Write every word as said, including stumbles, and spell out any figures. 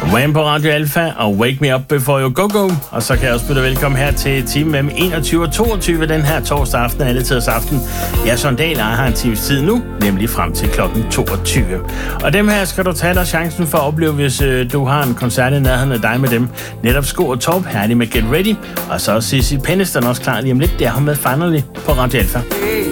Wham på Radio Alpha og Wake Me Up Before You Go Go. Og så kan jeg også byde velkommen her til timen mellem enogtyve og toogtyve den her torsdag aften, alle tiders aften. Jeg Søren Dahl har en times tid nu, nemlig frem til klokken toogtyve. Og dem her skal du tage dig chancen for at opleve, hvis øh, du har en koncert i nærheden af dig med dem. Netop Sko og Torp, herlig med Get Ready. Og så er Sissy Penniston også klar lige om lidt. Det er hun med Finally på Radio Alpha.